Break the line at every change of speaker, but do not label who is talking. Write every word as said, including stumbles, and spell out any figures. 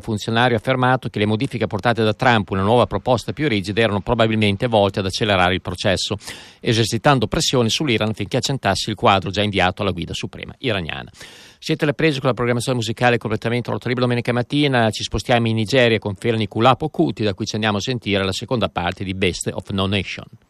funzionario ha affermato che le modifiche apportate da Trump, una nuova proposta più rigida, erano probabilmente volte ad accelerare il processo, esercitando pressione sull'Iran affinché accettasse il quadro già inviato alla guida suprema iraniana. Siete alle prese con la programmazione musicale completamente Rotto Libero domenica mattina. Ci spostiamo in Nigeria con Fela Nikulapo Kuti, da cui ci andiamo a sentire la seconda parte di Best of No Nation.